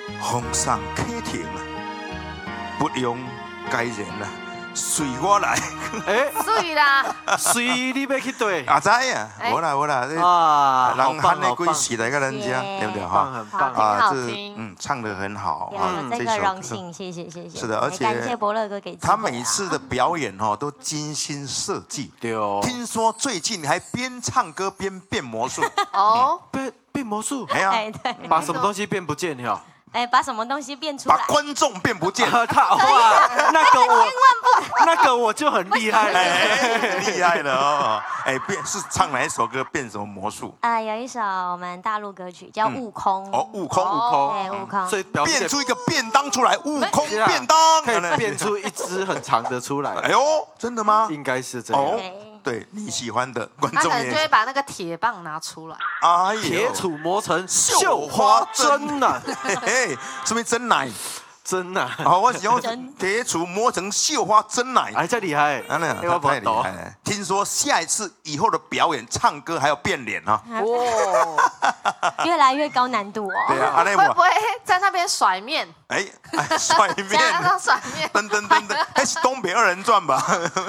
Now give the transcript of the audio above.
风上启停啊，不用该人啊，随我来。 水啦， 随你要去对啊，知啊，我啦， 啊， 人喊的归时来个人家，对不对哈？ 很棒， 好这听唱得很好有这个荣幸，谢谢。 是的，而且感谢伯乐哥给他每次的表演都精心设计。 对哦。 听说最近还边唱歌边变魔术。 哦， 变魔术， 哎呀， 对， 把什么东西变不见哈？ 把什么东西变出把来？ 观众变不见。 哇，那个我就很厉害了， 厉害了哦！是唱哪一首歌变什么魔术？ 有一首我们大陆歌曲叫《悟空》。 悟空， 对，悟空。 所以变出一个便当出来，悟空便当， 可以变出一只很长的出来。 哎呦，真的吗？ 应该是这样。 对你喜欢的观他众可能就会把那个铁棒拿出来， 哎呦， 铁杵磨成绣花针呐， 什么真奶？ 真呐！ 好，我喜欢铁杵磨成绣花真奶， 哎，这厉害， 他太厉害了。听说下一次以后的表演，唱歌还要变脸啊！ 哇， 越来越高难度哦。 对啊， 会不会在那边甩面？ 甩面， 加上甩面， 噔，那是东北二人转吧？